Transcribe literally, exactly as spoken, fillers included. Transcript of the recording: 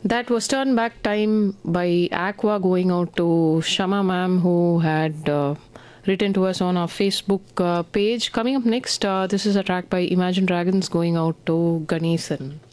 That was Turn Back Time by Aqua, going out to Shama ma'am, who had uh, written to us on our Facebook uh, page. Coming up next, uh, this is a track by Imagine Dragons, going out to Ganesan.